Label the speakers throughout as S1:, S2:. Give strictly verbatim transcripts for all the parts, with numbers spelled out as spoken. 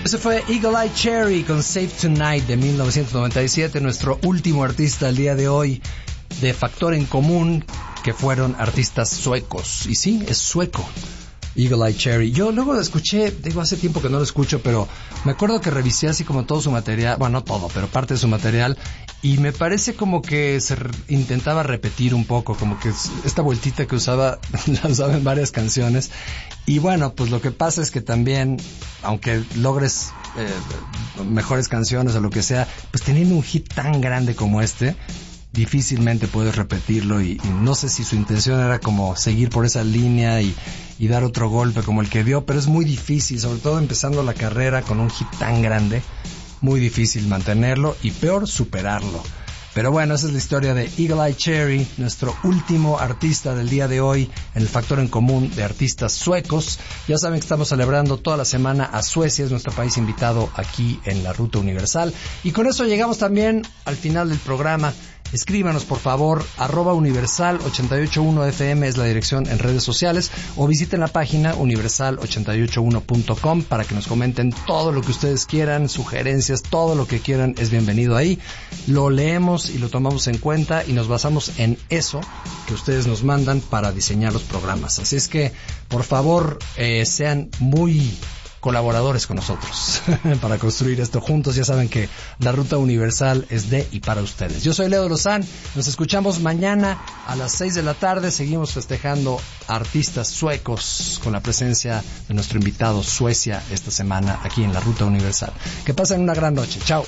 S1: Ese fue Eagle Eye Cherry con Save Tonight de mil novecientos noventa y siete, nuestro último artista el día de hoy de Factor en Común, que fueron artistas suecos. Y sí, es sueco, Eagle Eye Cherry. Yo luego lo escuché, digo, hace tiempo que no lo escucho, pero me acuerdo que revisé así como todo su material, bueno, no todo, pero parte de su material, y me parece como que se re- intentaba repetir un poco, como que esta vueltita que usaba, la usaba en varias canciones. Y bueno, pues lo que pasa es que también, aunque logres eh, mejores canciones o lo que sea, pues teniendo un hit tan grande como este, difícilmente puedes repetirlo, y, y no sé si su intención era como seguir por esa línea y, y dar otro golpe como el que dio, pero es muy difícil, sobre todo empezando la carrera con un hit tan grande, muy difícil mantenerlo y peor superarlo. Pero bueno, esa es la historia de Eagle Eye Cherry, nuestro último artista del día de hoy en el Factor en Común de artistas suecos. Ya saben que estamos celebrando toda la semana a Suecia, es nuestro país invitado aquí en la Ruta Universal. Y con eso llegamos también al final del programa. Escríbanos por favor, arroba universal ochenta y ocho punto uno F M es la dirección en redes sociales, o visiten la página universal ochenta y ocho uno punto com para que nos comenten todo lo que ustedes quieran, sugerencias, todo lo que quieran es bienvenido ahí. Lo leemos y lo tomamos en cuenta y nos basamos en eso que ustedes nos mandan para diseñar los programas. Así es que, por favor, eh, sean muy colaboradores con nosotros para construir esto juntos. Ya saben que la Ruta Universal es de y para ustedes. Yo soy Leo Lozán, nos escuchamos mañana a las seis de la tarde. Seguimos festejando artistas suecos con la presencia de nuestro invitado Suecia esta semana aquí en la Ruta Universal. Que pasen una gran noche. Chao.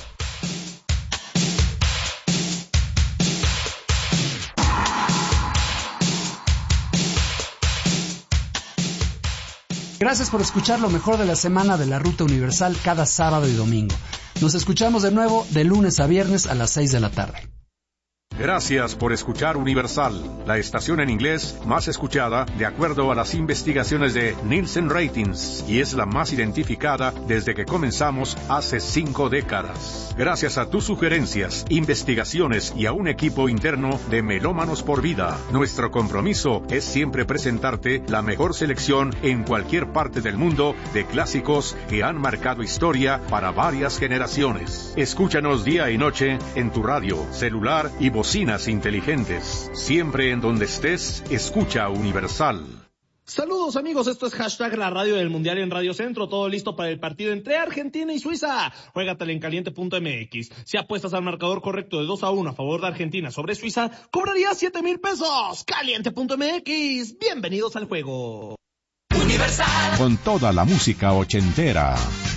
S1: Gracias por escuchar lo mejor de la semana de la Ruta Universal cada sábado y domingo. Nos escuchamos de nuevo de lunes a viernes a las seis de la tarde.
S2: Gracias por escuchar Universal, la estación en inglés más escuchada de acuerdo a las investigaciones de Nielsen Ratings, y es la más identificada desde que comenzamos hace cinco décadas. Gracias a tus sugerencias, investigaciones y a un equipo interno de Melómanos por Vida, nuestro compromiso es siempre presentarte la mejor selección en cualquier parte del mundo de clásicos que han marcado historia para varias generaciones. Escúchanos día y noche en tu radio, celular y bocinas inteligentes. Siempre en donde estés, escucha Universal.
S3: Saludos amigos, esto es hashtag la radio del Mundial en Radio Centro, todo listo para el partido entre Argentina y Suiza. Juégatela en caliente punto m x. Si apuestas al marcador correcto de dos a uno a favor de Argentina sobre Suiza, cobrarías siete mil pesos. caliente punto m x. Bienvenidos al juego.
S4: Universal. Con toda la música ochentera.